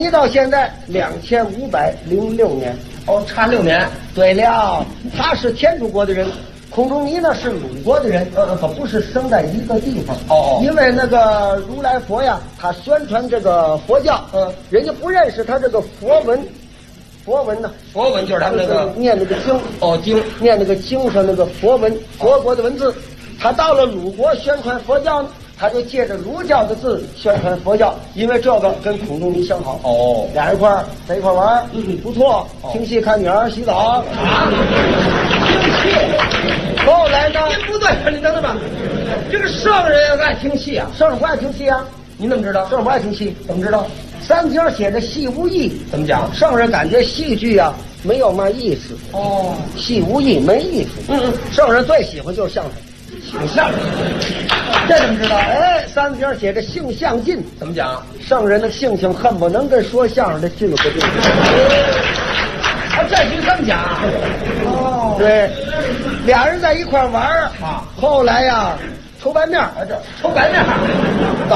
你到现在2506年， 哦，差6年。 对了，他是天竺国的人，孔仲尼呢是鲁国的人，可不是生在一个地方。 哦， 因为那个如来佛呀，他宣传这个佛教，人家不认识他这个佛文。佛文呢？ 佛文就是他们那个念那个经。 哦，经念那个经上那个佛文，佛国的文字。他到了鲁国宣传佛教呢，他就借着儒教的字宣传佛教，因为这个跟孔仲尼相好。 哦， 俩人在一块玩，不错。听戏看女儿洗澡啊，听戏。后来呢？ 不对，你等等吧，这个圣人爱听戏啊？ 圣人不爱听戏啊？ 你怎么知道？ 圣人不爱听戏， 怎么知道？ 三经写着戏无义， 怎么讲？ 圣人感觉戏剧啊没有嘛意思。 哦， 戏无义没意思。圣人最喜欢就是相声。 相声，这怎么知道？ 哎，三经写着性相近， 怎么讲？ 圣人的性情恨不能跟说相声的近乎近。 啊，这是这么讲？哦， 对，俩人在一块玩啊， 后来呀，抽白面， 这抽白面。